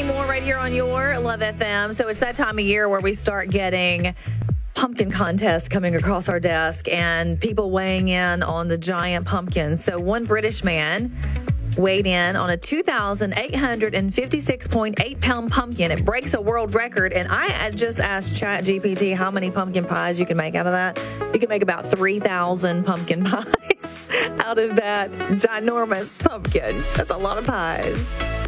more right here on your Love FM. So it's that time of year where we start getting pumpkin contests coming across our desk and people weighing in on the giant pumpkins. So one British man weighed in on a 2,856.8 pound pumpkin. It breaks a world record. And I just asked ChatGPT how many pumpkin pies you can make out of that. You can make about 3,000 pumpkin pies out of that ginormous pumpkin. That's a lot of pies.